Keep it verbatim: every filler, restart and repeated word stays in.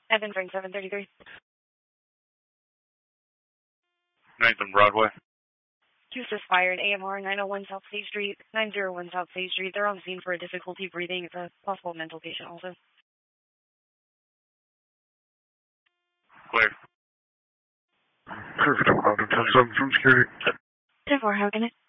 Evan Frank seven thirty-three. Nathan Broadway. Houston Fire at A M R nine oh one South State Street, nine oh one South State Street. They're on scene for a difficulty breathing. It's a possible mental patient also. Clear. Perfect. I'll have to tell some from security. ten four, how can I?